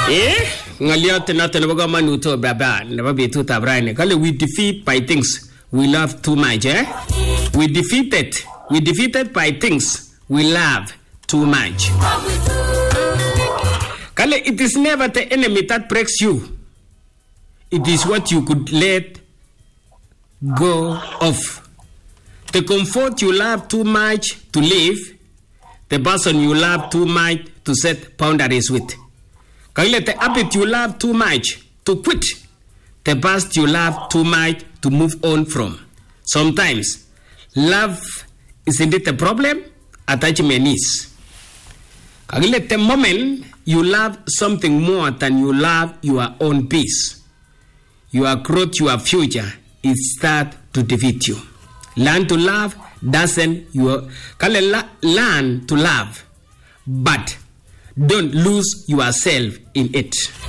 Ngaliot natin na manuto baba na bitu tabrane. Kale we defeat by things we love too much, eh? We defeated by things we love too much. Kale, it is never the enemy that breaks you. It is what you could let go of. The comfort you love too much to live, the person you love too much to set boundaries with. Kale, the habit you love too much to quit, the past you love too much to move on from. Sometimes, love isn't it a problem? Attachment is. Kale, the moment you love something more than you love your own peace, your growth, your future, it starts to defeat you. Learn to love doesn't learn to love, but don't lose yourself in it.